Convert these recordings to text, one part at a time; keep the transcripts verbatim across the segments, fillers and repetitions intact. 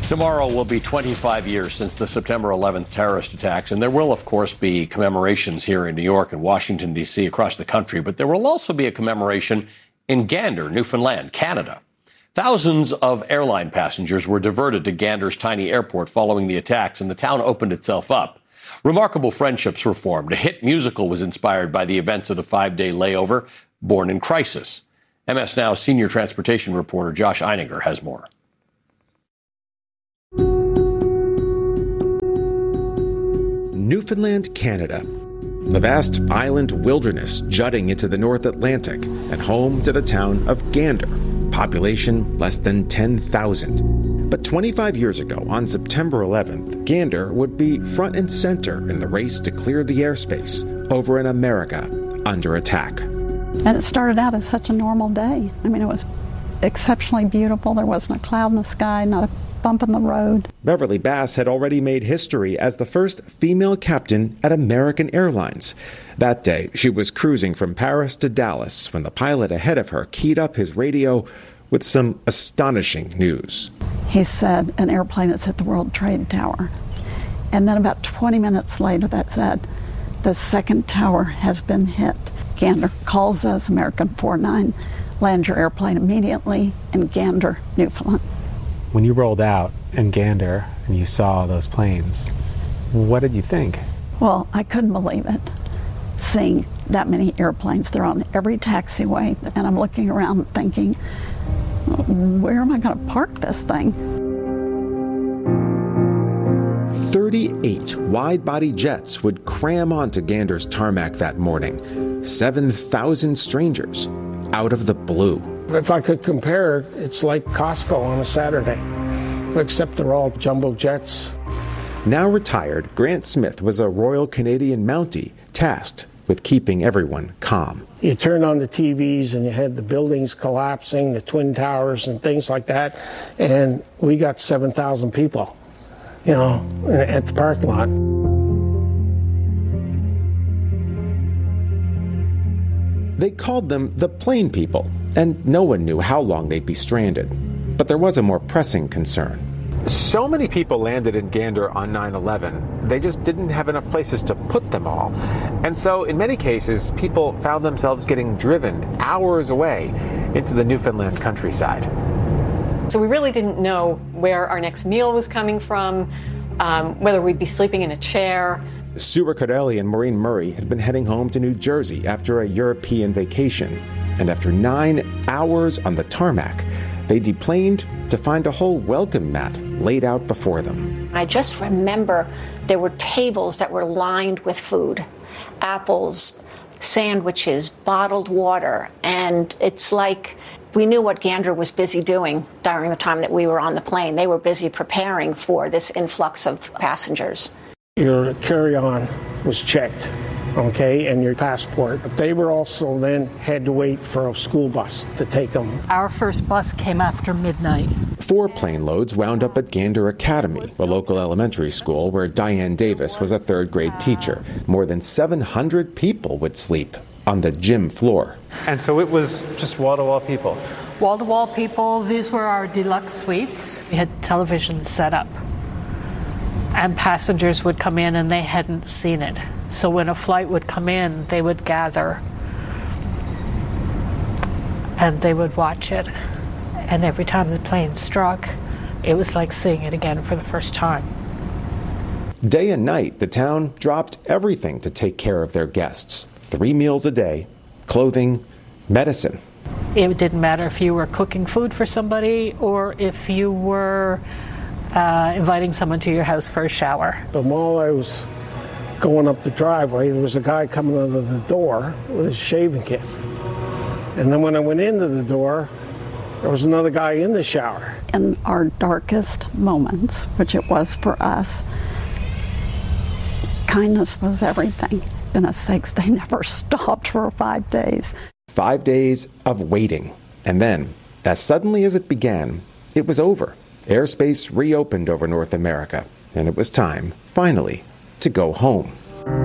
Tomorrow will be twenty-five years since the September eleventh terrorist attacks, and there will, of course, be commemorations here in New York and Washington, D C, across the country, but there will also be a commemoration in Gander, Newfoundland, Canada. Thousands of airline passengers were diverted to Gander's tiny airport following the attacks, and the town opened itself up. Remarkable friendships were formed. A hit musical was inspired by the events of the five-day layover, Born in Crisis. M S Now's senior transportation reporter Josh Eininger has more. Newfoundland, Canada. The vast island wilderness jutting into the North Atlantic and home to the town of Gander. Population less than ten thousand. But twenty-five years ago, on September eleventh, Gander would be front and center in the race to clear the airspace over an America under attack. And it started out as such a normal day. I mean, it was exceptionally beautiful. There wasn't a cloud in the sky, not a bump in the road. Beverly Bass had already made history as the first female captain at American Airlines. That day, she was cruising from Paris to Dallas when the pilot ahead of her keyed up his radio with some astonishing news. He said, an airplane has hit the World Trade Tower. And then about twenty minutes later, that said, the second tower has been hit. Gander calls us, American four nine, land your airplane immediately in Gander, Newfoundland. When you rolled out in Gander and you saw those planes, what did you think? Well, I couldn't believe it, seeing that many airplanes. They're on every taxiway, and I'm looking around thinking, where am I going to park this thing? thirty-eight wide-body jets would cram onto Gander's tarmac that morning. seven thousand strangers out of the blue. If I could compare, it's like Costco on a Saturday, except they're all jumbo jets. Now retired, Grant Smith was a Royal Canadian Mountie tasked with keeping everyone calm. You turned on the T Vs and you had the buildings collapsing, the Twin Towers and things like that, and we got seven thousand people, you know, at the parking lot. They called them the plane people, and no one knew how long they'd be stranded. But there was a more pressing concern. So many people landed in Gander on nine eleven, they just didn't have enough places to put them all. And so, in many cases, people found themselves getting driven hours away into the Newfoundland countryside. So we really didn't know where our next meal was coming from, um, whether we'd be sleeping in a chair. Sue Riccardelli and Maureen Murray had been heading home to New Jersey after a European vacation. And after nine hours on the tarmac, they deplaned to find a whole welcome mat laid out before them. I just remember there were tables that were lined with food, apples, sandwiches, bottled water, and it's like we knew what Gander was busy doing during the time that we were on the plane. They were busy preparing for this influx of passengers. Your carry-on was checked, okay, and your passport. But they were also then had to wait for a school bus to take them. Our first bus came after midnight. Four plane loads wound up at Gander Academy, a local elementary school where Diane Davis was a third-grade teacher. More than seven hundred people would sleep on the gym floor. And so it was just wall-to-wall people? Wall-to-wall people. These were our deluxe suites. We had televisions set up. And passengers would come in and they hadn't seen it. So when a flight would come in, they would gather and they would watch it. And every time the plane struck, it was like seeing it again for the first time. Day and night, the town dropped everything to take care of their guests. Three meals a day, clothing, medicine. It didn't matter if you were cooking food for somebody or if you were Uh, inviting someone to your house for a shower. But while I was going up the driveway, there was a guy coming out of the door with his shaving kit. And then when I went into the door, there was another guy in the shower. In our darkest moments, which it was for us, kindness was everything. Goodness sakes, they never stopped for five days. Five days of waiting. And then, as suddenly as it began, it was over. Airspace reopened over North America, and it was time, finally, to go home.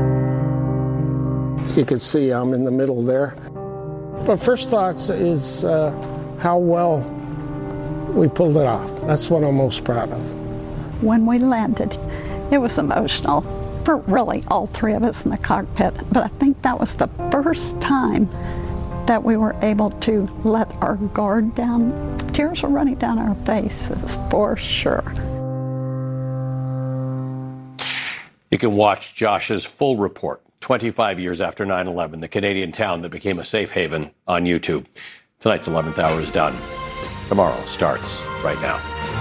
You can see I'm in the middle there. But first thoughts is uh, how well we pulled it off. That's what I'm most proud of. when we landed. It was emotional for really all three of us in the cockpit, but I think that was the first time that we were able to let our guard down. Tears were running down our faces for sure. You can watch Josh's full report, twenty-five years after nine eleven, the Canadian town that became a safe haven, on YouTube. Tonight's eleventh hour is done. Tomorrow starts right now.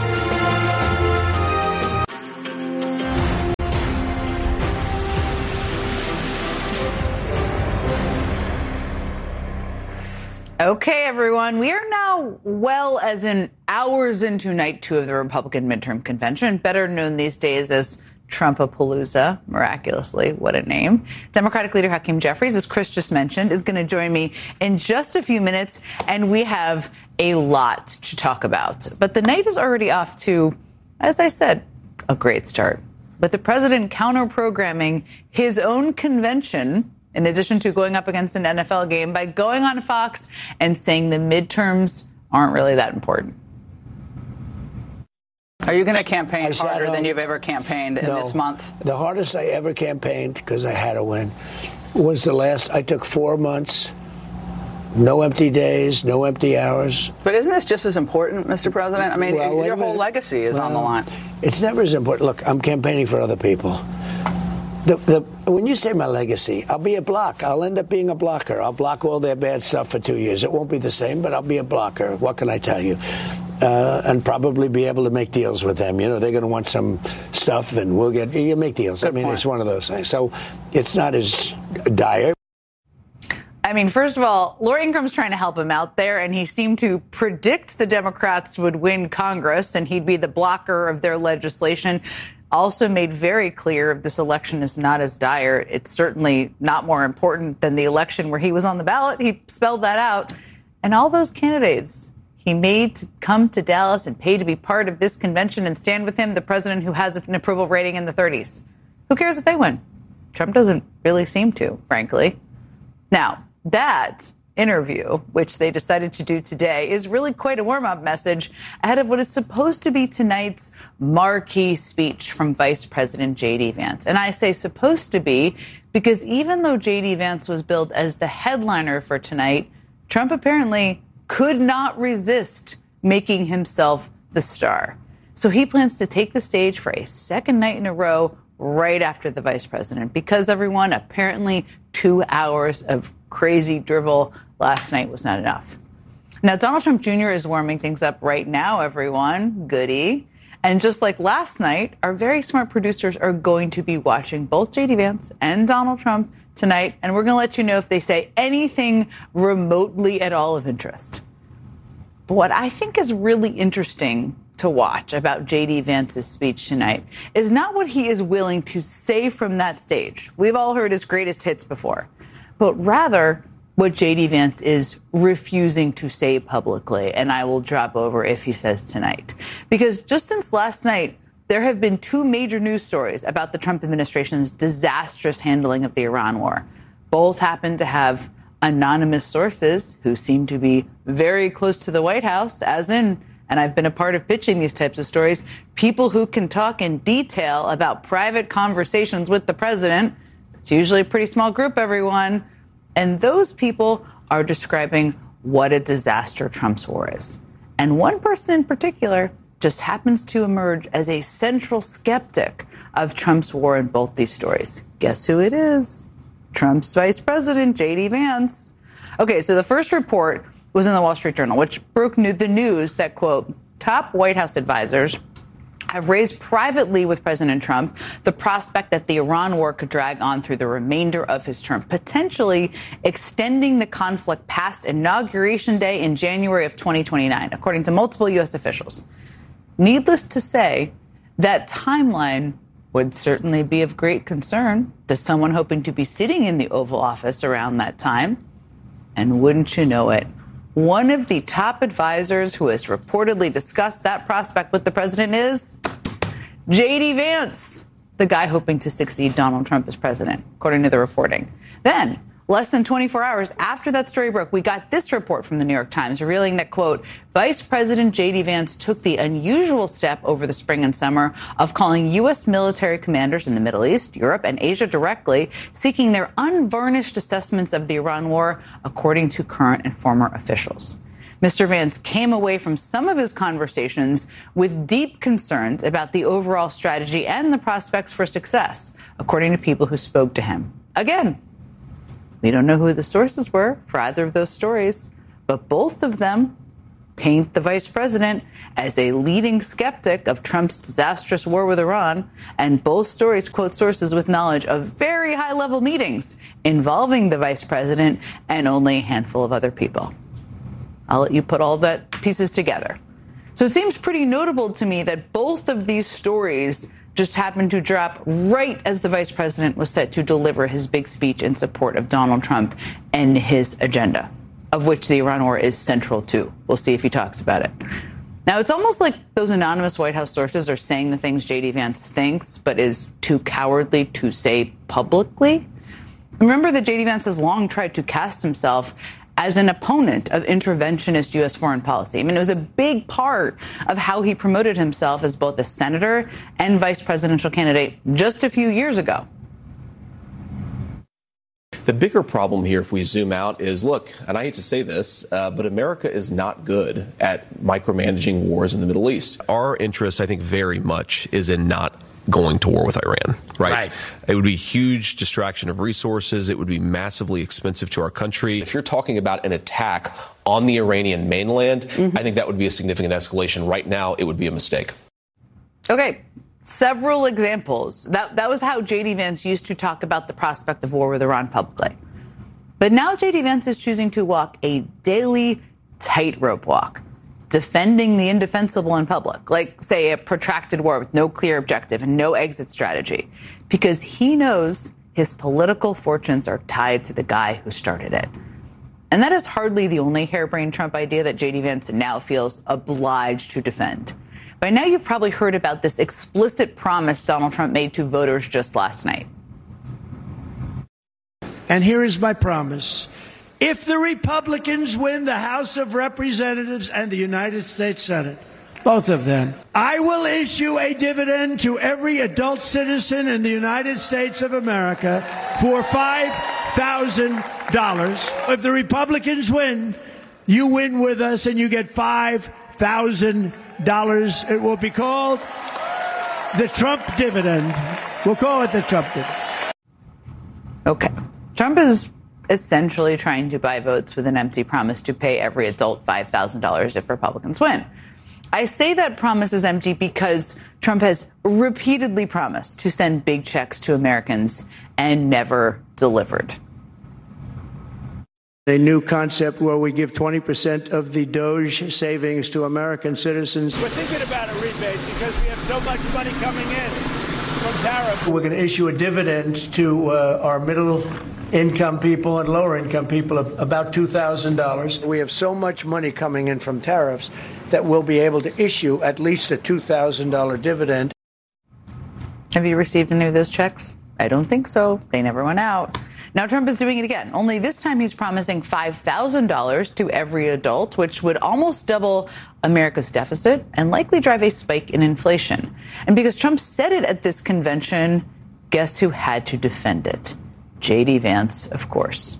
Okay, everyone, we are now well as in hours into night two of the Republican midterm convention, better known these days as Trumpapalooza, miraculously. What a name. Democratic leader Hakeem Jeffries, as Chris just mentioned, is going to join me in just a few minutes, and we have a lot to talk about. But the night is already off to, as I said, a great start, with the president counter-programming his own convention, in addition to going up against an N F L game, by going on Fox and saying the midterms aren't really that important. Are you going to campaign sat, harder um, than you've ever campaigned in no. this month? The hardest I ever campaigned, because I had to win, was the last. I took four months, no empty days, no empty hours. But isn't this just as important, Mister President? I mean, well, your whole legacy is well, on the line. It's never as important. Look, I'm campaigning for other people. The, the, when you say my legacy, I'll be a block. I'll end up being a blocker. I'll block all their bad stuff for two years. It won't be the same, but I'll be a blocker. What can I tell you? Uh, and probably be able to make deals with them. You know, they're going to want some stuff, and we'll get, you make deals. Good I mean, point. It's one of those things. So it's not as dire. I mean, first of all, Laura Ingraham's trying to help him out there, and he seemed to predict the Democrats would win Congress, and he'd be the blocker of their legislation. Also made very clear this election is not as dire. It's certainly not more important than the election where he was on the ballot. He spelled that out. And all those candidates he made to come to Dallas and pay to be part of this convention and stand with him, the president who has an approval rating in the thirties. Who cares if they win? Trump doesn't really seem to, frankly. Now, that interview, which they decided to do today, is really quite a warm-up message ahead of what is supposed to be tonight's marquee speech from Vice President J D. Vance. And I say supposed to be because even though J D. Vance was billed as the headliner for tonight, Trump apparently could not resist making himself the star. So he plans to take the stage for a second night in a row right after the vice president, because everyone, apparently two hours of crazy drivel last night was not enough. Now, Donald Trump Junior is warming things up right now, everyone. Goody. And just like last night, our very smart producers are going to be watching both J D. Vance and Donald Trump tonight, and we're going to let you know if they say anything remotely at all of interest. But what I think is really interesting to watch about J D. Vance's speech tonight is not what he is willing to say from that stage. We've all heard his greatest hits before, but rather what J D. Vance is refusing to say publicly, and I will drop over if he says tonight. Because just since last night, there have been two major news stories about the Trump administration's disastrous handling of the Iran war. Both happen to have anonymous sources who seem to be very close to the White House, as in, and I've been a part of pitching these types of stories, people who can talk in detail about private conversations with the president. It's usually a pretty small group, everyone. And those people are describing what a disaster Trump's war is. And one person in particular just happens to emerge as a central skeptic of Trump's war in both these stories. Guess who it is? Trump's vice president, J D. Vance. Okay, so the first report was in the Wall Street Journal, which broke new- the news that, quote, top White House advisors have raised privately with President Trump the prospect that the Iran war could drag on through the remainder of his term, potentially extending the conflict past Inauguration Day in January of twenty twenty-nine, according to multiple U S officials. Needless to say, that timeline would certainly be of great concern to someone hoping to be sitting in the Oval Office around that time. And wouldn't you know it, one of the top advisors who has reportedly discussed that prospect with the president is J D. Vance, the guy hoping to succeed Donald Trump as president, according to the reporting. Then, Less than twenty-four hours after that story broke, we got this report from the New York Times revealing that, quote, Vice President J D. Vance took the unusual step over the spring and summer of calling U S military commanders in the Middle East, Europe, and Asia directly, seeking their unvarnished assessments of the Iran war, according to current and former officials. Mister Vance came away from some of his conversations with deep concerns about the overall strategy and the prospects for success, according to people who spoke to him. Again, we don't know who the sources were for either of those stories, but both of them paint the vice president as a leading skeptic of Trump's disastrous war with Iran, and both stories quote sources with knowledge of very high-level meetings involving the vice president and only a handful of other people. I'll let you put all that pieces together. So it seems pretty notable to me that both of these stories just happened to drop right as the vice president was set to deliver his big speech in support of Donald Trump and his agenda, of which the Iran war is central to. We'll see if he talks about it. Now, it's almost like those anonymous White House sources are saying the things J D. Vance thinks, but is too cowardly to say publicly. Remember that J D. Vance has long tried to cast himself as an opponent of interventionist U S foreign policy. I mean, it was a big part of how he promoted himself as both a senator and vice presidential candidate just a few years ago. The bigger problem here, if we zoom out, is, look, and I hate to say this, uh, but America is not good at micromanaging wars in the Middle East. Our interest, I think, very much is in not going to war with Iran, right? right? It would be a huge distraction of resources. It would be massively expensive to our country. If you're talking about an attack on the Iranian mainland, mm-hmm. I think that would be a significant escalation. Right now, it would be a mistake. Okay. Several examples. That that was how J D. Vance used to talk about the prospect of war with Iran publicly. But now J D. Vance is choosing to walk a daily tightrope walk, defending the indefensible in public, like, say, a protracted war with no clear objective and no exit strategy, because he knows his political fortunes are tied to the guy who started it. And that is hardly the only harebrained Trump idea that J D. Vance now feels obliged to defend. By now, you've probably heard about this explicit promise Donald Trump made to voters just last night. And here is my promise. If the Republicans win the House of Representatives and the United States Senate, both of them, I will issue a dividend to every adult citizen in the United States of America for five thousand dollars. If the Republicans win, you win with us and you get five thousand dollars. It will be called the Trump dividend. We'll call it the Trump dividend. Okay. Trump is essentially trying to buy votes with an empty promise to pay every adult five thousand dollars if Republicans win. I say that promise is empty because Trump has repeatedly promised to send big checks to Americans and never delivered. A new concept where we give twenty percent of the Doge savings to American citizens. We're thinking about a rebate because we have so much money coming in from tariffs. We're going to issue a dividend to uh, our middle income people and lower income people of about two thousand dollars. We have so much money coming in from tariffs that we'll be able to issue at least a two thousand dollars dividend. Have you received any of those checks? I don't think so. They never went out. Now Trump is doing it again, only this time he's promising five thousand dollars to every adult, which would almost double America's deficit and likely drive a spike in inflation. And because Trump said it at this convention, guess who had to defend it? J D. Vance, of course.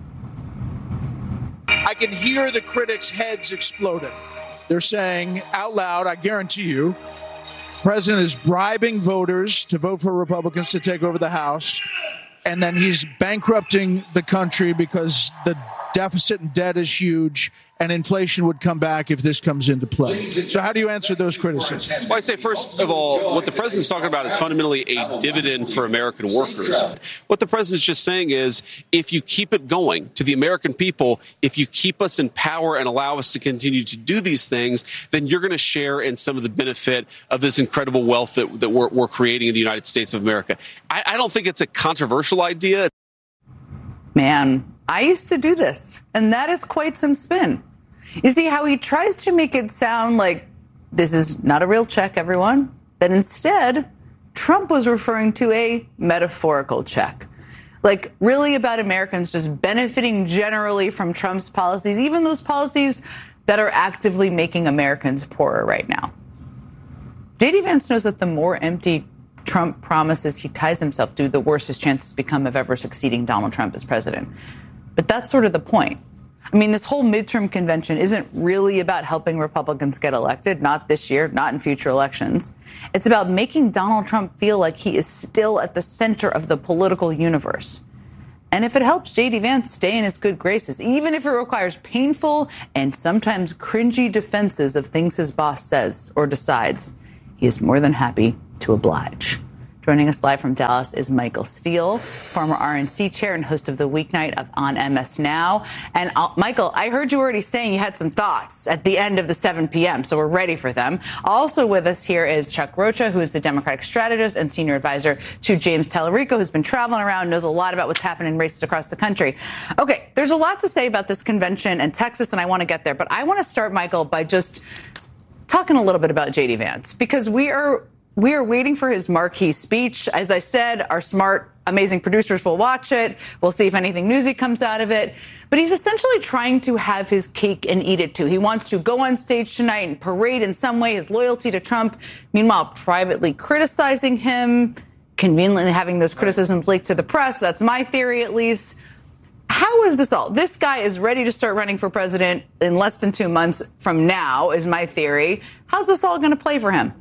I can hear the critics' heads exploding. They're saying out loud, I guarantee you, the president is bribing voters to vote for Republicans to take over the House. And then he's bankrupting the country because the deficit and debt is huge and inflation would come back if this comes into play. So how do you answer those criticisms? Well, I'd say, first of all, what the president's talking about is fundamentally a dividend for American workers. What the president's just saying is, if you keep it going to the American people, if you keep us in power and allow us to continue to do these things, then you're going to share in some of the benefit of this incredible wealth that, that we're, we're creating in the United States of America. I, I don't think it's a controversial idea. Man, I used to do this, and that is quite some spin. You see how he tries to make it sound like this is not a real check, everyone, that instead Trump was referring to a metaphorical check. Like, really about Americans just benefiting generally from Trump's policies, even those policies that are actively making Americans poorer right now. J D Vance knows that the more empty Trump promises he ties himself to, the worse his chances become of ever succeeding Donald Trump as president. But that's sort of the point. I mean, this whole midterm convention isn't really about helping Republicans get elected, not this year, not in future elections. It's about making Donald Trump feel like he is still at the center of the political universe. And if it helps J D Vance stay in his good graces, even if it requires painful and sometimes cringy defenses of things his boss says or decides, he is more than happy to oblige. Joining us live from Dallas is Michael Steele, former R N C chair and host of the weeknight of On M S Now. And uh, Michael, I heard you already saying you had some thoughts at the end of the seven p.m., so we're ready for them. Also with us here is Chuck Rocha, who is the Democratic strategist and senior advisor to James Tallarico, who's been traveling around, knows a lot about what's happening in races across the country. Okay, there's a lot to say about this convention and Texas, and I want to get there. But I want to start, Michael, by just talking a little bit about J D Vance, because we are We are waiting for his marquee speech. As I said, our smart, amazing producers will watch it. We'll see if anything newsy comes out of it. But he's essentially trying to have his cake and eat it, too. He wants to go on stage tonight and parade in some way his loyalty to Trump, meanwhile privately criticizing him, conveniently having those criticisms leaked to the press. That's my theory, at least. How is this all? This guy is ready to start running for president in less than two months from now, is my theory. How's this all going to play for him?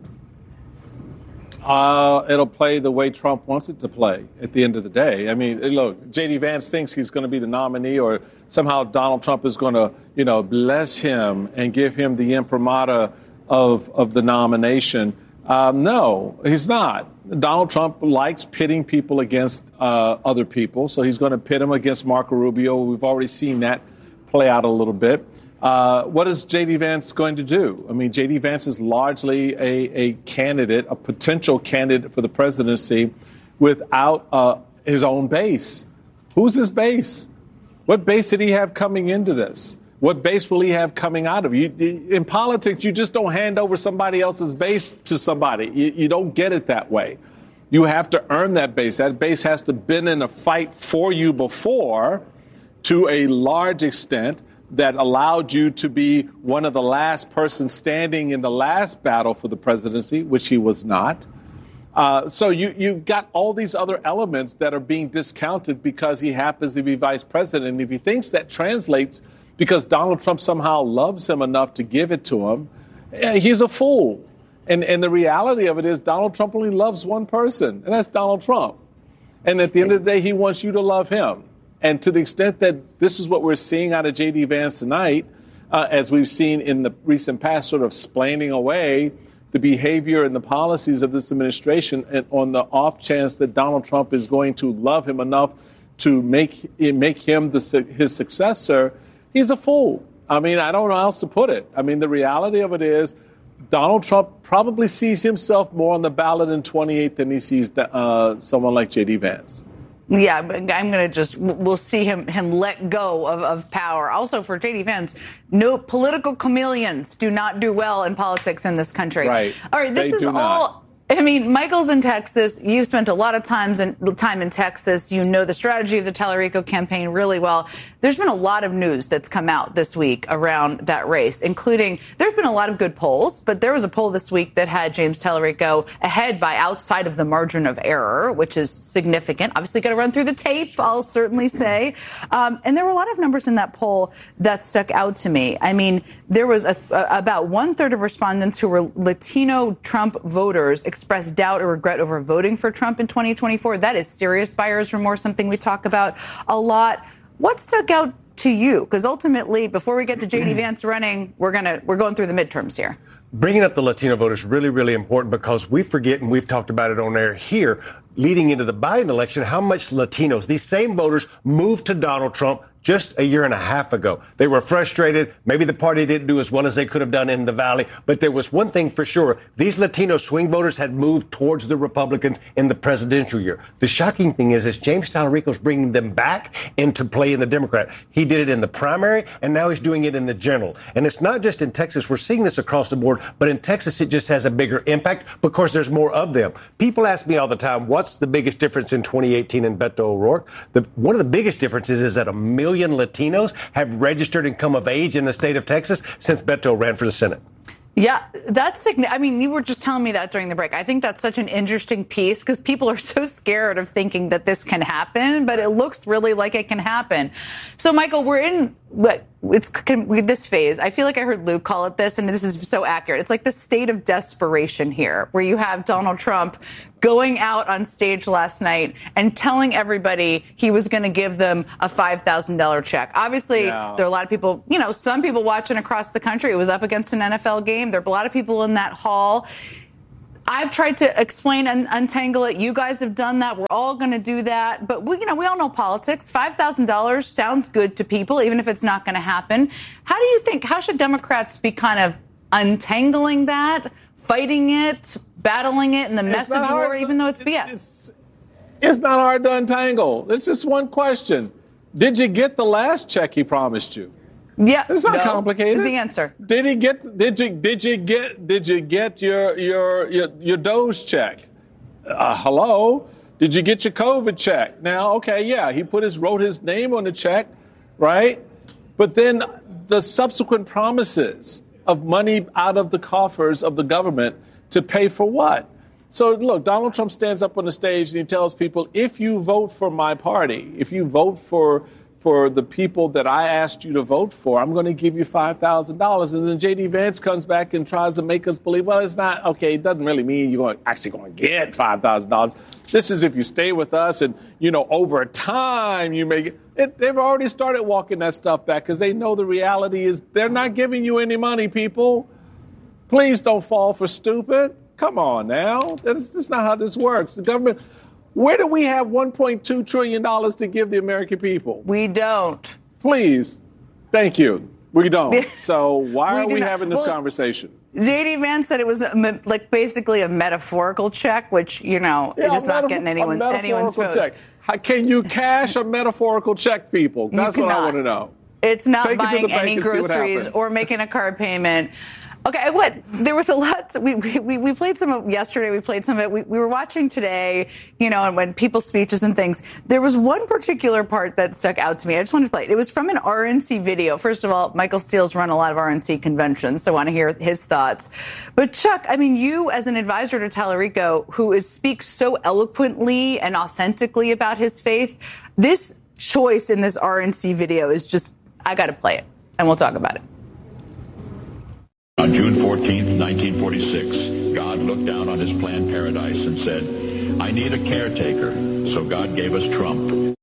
Uh, it'll play the way Trump wants it to play at the end of the day. I mean, look, J D Vance thinks he's going to be the nominee, or somehow Donald Trump is going to, you know, bless him and give him the imprimatur of, of the nomination. Um, no, he's not. Donald Trump likes pitting people against uh, other people, so he's going to pit him against Marco Rubio. We've already seen that play out a little bit. Uh, what is J D Vance going to do? I mean, J D Vance is largely a, a candidate, a potential candidate for the presidency without uh, his own base. Who's his base? What base did he have coming into this? What base will he have coming out of it? You, in politics, you just don't hand over somebody else's base to somebody. You, you don't get it that way. You have to earn that base. That base has to have been in a fight for you before to a large extent, that allowed you to be one of the last persons standing in the last battle for the presidency, which he was not. Uh, so you, you've got all these other elements that are being discounted because he happens to be vice president. And if he thinks that translates because Donald Trump somehow loves him enough to give it to him, he's a fool. And, and the reality of it is Donald Trump only loves one person, and that's Donald Trump. And at the end of the day, he wants you to love him. And to the extent that this is what we're seeing out of J D Vance tonight, uh, as we've seen in the recent past, sort of splaining away the behavior and the policies of this administration, and on the off chance that Donald Trump is going to love him enough to make make him the, his successor, he's a fool. I mean, I don't know how else to put it. I mean, the reality of it is Donald Trump probably sees himself more on the ballot in twenty-eight than he sees uh, someone like J D Vance. Yeah, but I'm going to just, we'll see him him let go of, of power. Also, for J D Vance, no political chameleons do not do well in politics in this country. Right. All right, this they is do all. Not. I mean, Michael's in Texas. You've spent a lot of times in, time in Texas. You know the strategy of the Tallarico campaign really well. There's been a lot of news that's come out this week around that race, including there's been a lot of good polls, but there was a poll this week that had James Tallarico ahead by outside of the margin of error, which is significant. Obviously, got to run through the tape, I'll certainly say. Um, and there were a lot of numbers in that poll that stuck out to me. I mean, there was a, a, about one third of respondents who were Latino Trump voters expressed doubt or regret over voting for Trump in twenty twenty-four. That is serious buyer's remorse, something we talk about a lot. What stuck out to you? Because ultimately, before we get to J D Vance running, we're gonna we're going through the midterms here. Bringing up the Latino vote is really, really important because we forget, and we've talked about it on air here, leading into the Biden election, how much Latinos, these same voters, moved to Donald Trump just a year and a half ago. They were frustrated. Maybe the party didn't do as well as they could have done in the Valley. But there was one thing for sure. These Latino swing voters had moved towards the Republicans in the presidential year. The shocking thing is, is James Tallarico's bringing them back into play in the Democrat. He did it in the primary, and now he's doing it in the general. And it's not just in Texas. We're seeing this across the board. But in Texas, it just has a bigger impact because there's more of them. People ask me all the time, what what's the biggest difference in twenty eighteen in Beto O'Rourke? The, one of the biggest differences is that a million Latinos have registered and come of age in the state of Texas since Beto ran for the Senate. Yeah, that's significant. I mean, you were just telling me that during the break. I think that's such an interesting piece because people are so scared of thinking that this can happen, but it looks really like it can happen. So, Michael, we're in what it's can, this phase. I feel like I heard Luke call it this, and this is so accurate. It's like the state of desperation here, where you have Donald Trump going out on stage last night and telling everybody he was going to give them a five thousand dollars check. Obviously, yeah. There are a lot of people, you know, some people watching across the country. It was up against an N F L game. There are a lot of people in that hall. I've tried to explain and untangle it. You guys have done that. We're all going to do that. But, we, you know, we all know politics. five thousand dollars sounds good to people, even if it's not going to happen. How do you think, how should Democrats be kind of untangling that, fighting it, battling it in the it's message war, even though it's B S? It's, it's not hard to untangle. It's just one question. Did you get the last check he promised you? Yeah, it's not no, complicated. Is the answer? Did he get? Did you? Did you get? Did you get your your your, your Doge check? Uh, hello. Did you get your COVID check? Now, okay, yeah, he put his wrote his name on the check, right? But then the subsequent promises of money out of the coffers of the government to pay for what? So look, Donald Trump stands up on the stage and he tells people, if you vote for my party, if you vote for for the people that I asked you to vote for, I'm going to give you five thousand dollars. And then J D Vance comes back and tries to make us believe, well, it's not, okay, it doesn't really mean you're going, actually going to get five thousand dollars. This is if you stay with us and, you know, over time you may get it. They've already started walking that stuff back because they know the reality is they're not giving you any money, people. Please don't fall for stupid. Come on now. That's, that's not how this works. The government... Where do we have one point two trillion dollars to give the American people? We don't. Please. Thank you. We don't. So why we are we not. having this well, conversation? J D Vance said it was a, like basically a metaphorical check, which, you know, yeah, it is not getting anyone, anyone's votes. Check. How, can you cash a metaphorical check, people? That's what I want to know. It's not Take buying it any groceries or making a car payment. Okay, what there was a lot. We we we played some of yesterday. We played some of it. We, we were watching today, you know, and when people's speeches and things. There was one particular part that stuck out to me. I just wanted to play it. It was from an R N C video. First of all, Michael Steele's run a lot of R N C conventions, so I want to hear his thoughts. But Chuck, I mean, you as an advisor to Tallarico, who is speaks so eloquently and authentically about his faith, this choice in this R N C video is just, I got to play it, and we'll talk about it. On June fourteenth, nineteen forty-six, God looked down on his planned paradise and said, I need a caretaker, so God gave us Trump.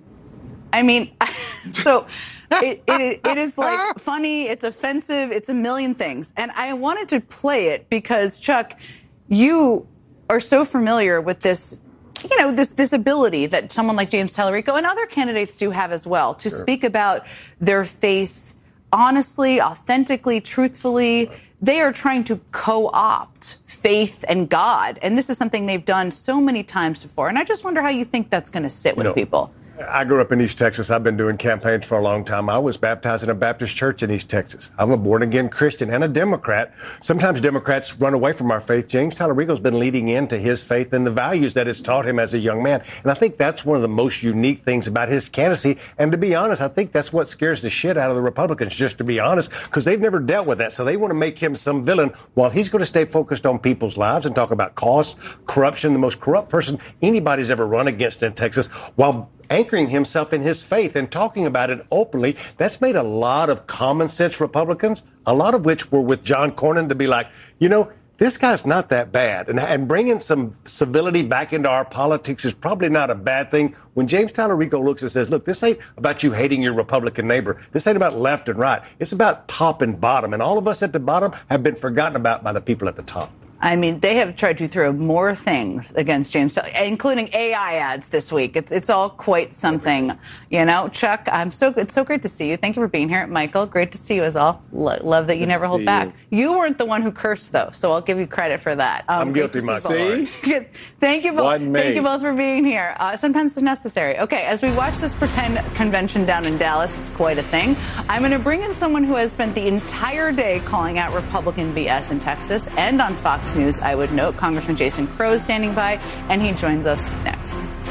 I mean, so it, it, it is like funny, it's offensive, it's a million things. And I wanted to play it because, Chuck, you are so familiar with this, you know, this, this ability that someone like James Tallarico and other candidates do have as well to sure. speak about their faith honestly, authentically, truthfully. They are trying to co-opt faith and God. And this is something they've done so many times before. And I just wonder how you think that's going to sit with you know, people. I grew up in East Texas. I've been doing campaigns for a long time. I was baptized in a Baptist church in East Texas. I'm a born-again Christian and a Democrat. Sometimes Democrats run away from our faith. James Tallarico's been leading into his faith and the values that it's taught him as a young man. And I think that's one of the most unique things about his candidacy. And to be honest, I think that's what scares the shit out of the Republicans, just to be honest, because they've never dealt with that. So they want to make him some villain while he's going to stay focused on people's lives and talk about cost, corruption, the most corrupt person anybody's ever run against in Texas, while anchoring himself in his faith and talking about it openly. That's made a lot of common sense Republicans, a lot of which were with John Cornyn, to be like, you know, this guy's not that bad. And, and bringing some civility back into our politics is probably not a bad thing. When James Tallarico looks and says, look, this ain't about you hating your Republican neighbor. This ain't about left and right. It's about top and bottom. And all of us at the bottom have been forgotten about by the people at the top. I mean, they have tried to throw more things against James, including A I ads this week. It's it's all quite something, you know. Chuck, I'm so it's so great to see you. Thank you for being here, Michael. Great to see you as all. Lo- love that you Good never hold back. You. you weren't the one who cursed, though, so I'll give you credit for that. Um, I'm guilty myself. Thank you both. Thank you both for being here. Uh, sometimes it's necessary. Okay, as we watch this pretend convention down in Dallas, it's quite a thing. I'm going to bring in someone who has spent the entire day calling out Republican B S in Texas and on Fox Fox News I Would Note. Congressman Jason Crow is standing by, and he joins us next.